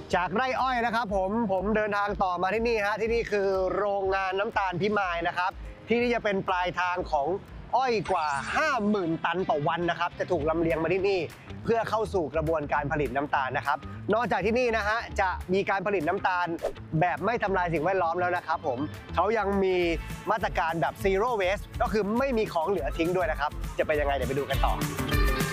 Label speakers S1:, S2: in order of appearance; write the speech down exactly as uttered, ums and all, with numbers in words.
S1: จากไร่อ้อยนะครับผมผมเดินทางต่อมาที่นี่ฮะที่นี่คือโรงงานน้ำตาลพิมายนะครับที่นี่จะเป็นปลายทางของอ้อยกว่า ห้าหมื่น ตันต่อวันนะครับจะถูกลำเลียงมาที่นี่เพื่อเข้าสู่กระบวนการผลิตน้ำตาลนะครับนอกจากที่นี่นะฮะจะมีการผลิตน้ำตาลแบบไม่ทำลายสิ่งแวดล้อมแล้วนะครับผมเขายังมีมาตรการแบบ zero waste ก็คือไม่มีของเหลือทิ้งด้วยนะครับจะเป็นยังไงเดี๋ยวไปดูกันต่อ